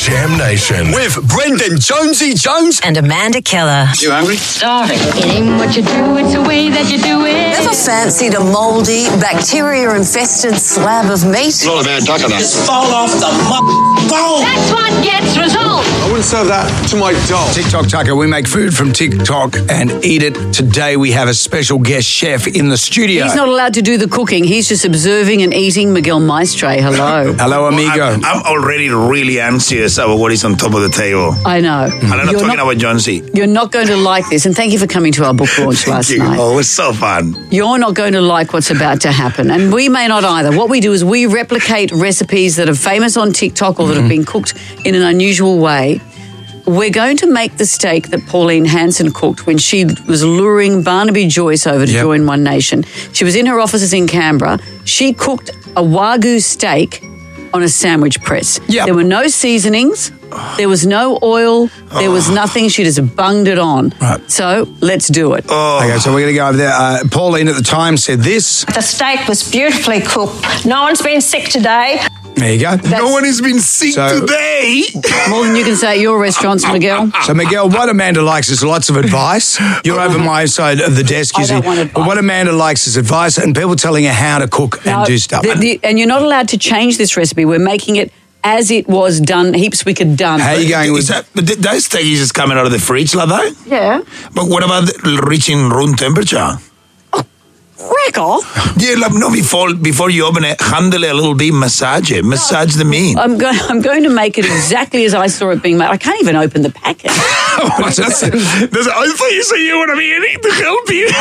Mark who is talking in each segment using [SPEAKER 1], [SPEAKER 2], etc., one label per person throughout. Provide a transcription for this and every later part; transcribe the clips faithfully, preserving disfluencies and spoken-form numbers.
[SPEAKER 1] Jam Nation with Brendan Jonesy Jones
[SPEAKER 2] and Amanda Keller.
[SPEAKER 3] You hungry?
[SPEAKER 4] Starving. It ain't what you do, it's the way that you do it.
[SPEAKER 2] Ever fancied a mouldy, bacteria-infested slab of meat?
[SPEAKER 3] A lot of bad duck on that.
[SPEAKER 5] Just fall off the bone.
[SPEAKER 4] That's what gets results.
[SPEAKER 6] I wouldn't serve that to my dog.
[SPEAKER 7] TikTok Tucker, we make food from TikTok and eat it. Today we have a special guest chef in the studio.
[SPEAKER 8] He's not allowed to do the cooking. He's just observing and eating. Miguel Maestre, hello.
[SPEAKER 7] Hello, amigo.
[SPEAKER 9] Well, I'm, I'm already really anxious about what is on top of the table.
[SPEAKER 8] I know.
[SPEAKER 9] And I'm not
[SPEAKER 8] You're
[SPEAKER 9] talking
[SPEAKER 8] not,
[SPEAKER 9] about Jonesy.
[SPEAKER 8] You're not going to like this. And thank you for coming to our book launch last
[SPEAKER 9] Thank you.
[SPEAKER 8] night.
[SPEAKER 9] Oh, it was so fun.
[SPEAKER 8] You're not going to like what's about to happen. And we may not either. What we do is we replicate recipes that are famous on TikTok or that
[SPEAKER 7] Mm-hmm.
[SPEAKER 8] have been cooked in an unusual way. We're going to make the steak that Pauline Hanson cooked when she was luring Barnaby Joyce over to
[SPEAKER 7] Yep.
[SPEAKER 8] join One Nation. She was in her offices in Canberra. She cooked a Wagyu steak on a sandwich press.
[SPEAKER 7] Yep.
[SPEAKER 8] There were no seasonings. There was no oil. There was nothing. She just bunged it on.
[SPEAKER 7] Right.
[SPEAKER 8] So let's do it.
[SPEAKER 7] Okay, so we're going to go over there. Uh, Pauline at the time said this.
[SPEAKER 10] The steak was beautifully cooked. No one's been sick today.
[SPEAKER 7] There you go.
[SPEAKER 9] No one has been sick
[SPEAKER 7] So-
[SPEAKER 9] today.
[SPEAKER 8] More than you can say at your restaurants, Miguel.
[SPEAKER 7] So, Miguel, what Amanda likes is lots of advice. You're over my side of the desk, you
[SPEAKER 8] I
[SPEAKER 7] see.
[SPEAKER 8] don't want advice.
[SPEAKER 7] But what Amanda likes is advice and people telling her how to cook and
[SPEAKER 8] No,
[SPEAKER 7] do stuff.
[SPEAKER 8] the- the- and you're not allowed to change this recipe. We're making it as it was done, heaps we could done.
[SPEAKER 7] How are you going with
[SPEAKER 9] Is that, but th- those steak is just coming out of the fridge like that?
[SPEAKER 8] Yeah.
[SPEAKER 9] But what about the- reaching room temperature?
[SPEAKER 8] Wreck off.
[SPEAKER 9] Yeah, like, no, before before you open it, handle it a little bit, massage it, massage the meat.
[SPEAKER 8] I'm going. I'm going to make it exactly as I saw it being made. I can't even open the packet.
[SPEAKER 9] That's, that's, I thought you said you want to be eating to help you.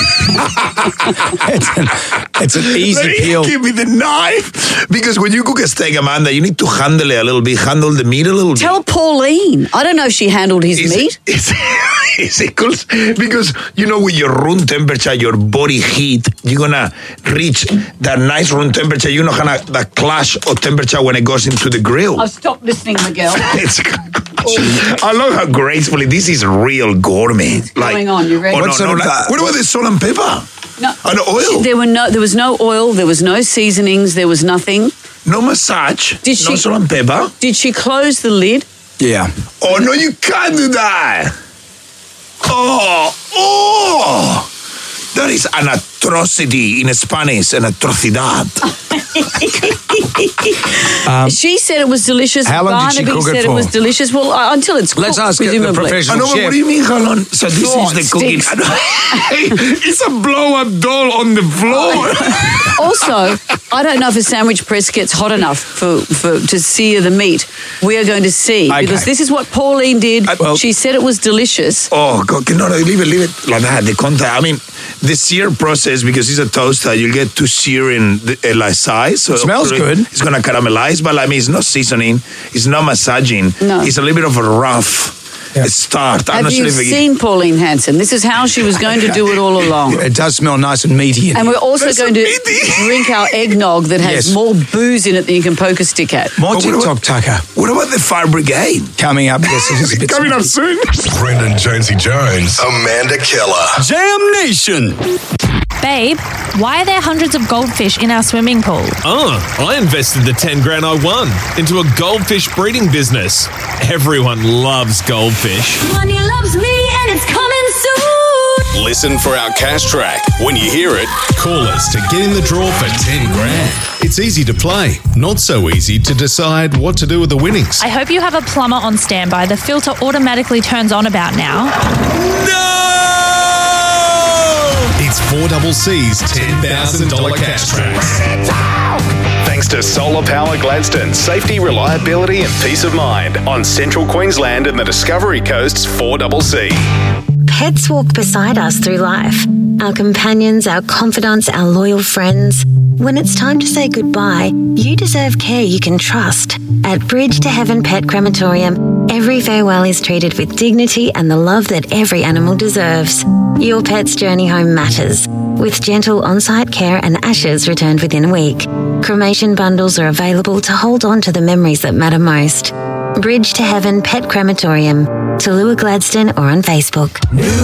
[SPEAKER 7] it's, an, it's an easy
[SPEAKER 9] Let me
[SPEAKER 7] peel.
[SPEAKER 9] Give me the knife. Because when you cook a steak, Amanda, you need to handle it a little bit, handle the meat a little
[SPEAKER 8] Tell
[SPEAKER 9] bit.
[SPEAKER 8] Pauline. I don't know if she handled his
[SPEAKER 9] Is
[SPEAKER 8] meat.
[SPEAKER 9] It, is, is it cool? Because, you know, with your room temperature, your body heat, you're going to reach that nice room temperature. You know, kind of the clash of temperature when it goes into the grill.
[SPEAKER 8] I've stopped listening, Miguel.
[SPEAKER 9] It's, I love how gracefully this is real gourmet.
[SPEAKER 8] What's going on? You ready?
[SPEAKER 9] Oh, no,
[SPEAKER 7] What sort
[SPEAKER 9] no,
[SPEAKER 7] of,
[SPEAKER 9] like,
[SPEAKER 7] uh,
[SPEAKER 9] what about the salt and pepper?
[SPEAKER 8] No.
[SPEAKER 9] And oil?
[SPEAKER 8] There were no. There was no oil. There was no seasonings. There was nothing.
[SPEAKER 9] No massage?
[SPEAKER 8] Did
[SPEAKER 9] no
[SPEAKER 8] she-
[SPEAKER 9] salt and pepper?
[SPEAKER 8] Did she close the lid?
[SPEAKER 7] Yeah.
[SPEAKER 9] Oh, no, you can't do that. Oh, oh. That is an atrocity in Spanish, an atrocidad.
[SPEAKER 7] Um,
[SPEAKER 8] She said it was delicious.
[SPEAKER 7] How long did she
[SPEAKER 8] Barnaby
[SPEAKER 7] cook it
[SPEAKER 8] said
[SPEAKER 7] for?
[SPEAKER 8] was delicious. Well, uh, until it's cooked,
[SPEAKER 7] Let's ask the
[SPEAKER 8] presumably.
[SPEAKER 9] I
[SPEAKER 7] professional
[SPEAKER 9] know, but
[SPEAKER 7] chef.
[SPEAKER 9] what do you mean, how long? So this
[SPEAKER 8] Oh,
[SPEAKER 9] is the
[SPEAKER 8] it
[SPEAKER 9] cooking.
[SPEAKER 8] stinks.
[SPEAKER 9] It's a blow-up doll on the floor.
[SPEAKER 8] Also, I don't know if a sandwich press gets hot enough for, for to sear the meat. We are going to see
[SPEAKER 7] Okay.
[SPEAKER 8] because this is what Pauline did.
[SPEAKER 9] I- well-
[SPEAKER 8] she said it was delicious.
[SPEAKER 9] Oh, God, no, no, leave it, leave it like that. The contact. I mean, the sear process, because it's a toaster, you get to sear in the uh, like size. So
[SPEAKER 7] Smells good.
[SPEAKER 9] It's going to caramelize, but I mean, it's not seasoning, it's not massaging.
[SPEAKER 8] No.
[SPEAKER 9] It's a little bit of a rough
[SPEAKER 7] Yeah.
[SPEAKER 9] start. I'm
[SPEAKER 8] Have
[SPEAKER 9] not
[SPEAKER 8] you
[SPEAKER 9] sure if I-
[SPEAKER 8] seen Pauline Hanson? This is how she was going to do it all along.
[SPEAKER 7] It does smell nice and meaty. In
[SPEAKER 8] And
[SPEAKER 7] here.
[SPEAKER 8] we're also
[SPEAKER 9] That's
[SPEAKER 8] going to
[SPEAKER 9] meaty.
[SPEAKER 8] drink our eggnog that has
[SPEAKER 7] Yes.
[SPEAKER 8] more booze in it than you can poke a stick at.
[SPEAKER 7] More
[SPEAKER 9] But what
[SPEAKER 7] TikTok
[SPEAKER 9] about-
[SPEAKER 7] Tucker
[SPEAKER 9] What about the fire brigade?
[SPEAKER 7] coming up. Yes, it is a bit
[SPEAKER 9] Coming up
[SPEAKER 7] smoky.
[SPEAKER 9] soon.
[SPEAKER 1] Brendan Jonesy Jones, Amanda Keller.
[SPEAKER 7] Jam Nation.
[SPEAKER 11] Babe, why are there hundreds of goldfish in our swimming pool?
[SPEAKER 12] Oh, I invested the ten grand I won into a goldfish breeding business. Everyone loves goldfish.
[SPEAKER 4] Money loves me and it's coming soon.
[SPEAKER 1] Listen for our cash track. When you hear it,
[SPEAKER 13] Call us to get in the draw for ten grand. It's easy to play, not so easy to decide what to do with the winnings.
[SPEAKER 11] I hope you have a plumber on standby. The filter automatically turns on about now.
[SPEAKER 13] It's four double C's ten thousand dollars cash tracks.
[SPEAKER 14] Thanks to Solar Power Gladstone, safety, reliability and peace of mind on Central Queensland and the Discovery Coast's four double C.
[SPEAKER 15] Pets walk beside us through life. Our companions, our confidants, our loyal friends. When it's time to say goodbye, you deserve care you can trust. At Bridge to Heaven Pet Crematorium, every farewell is treated with dignity and the love that every animal deserves. Your pet's journey home matters, with gentle on-site care and ashes returned within a week. Cremation bundles are available to hold on to the memories that matter most. Bridge to Heaven Pet Crematorium, Tallulah Gladstone or on Facebook.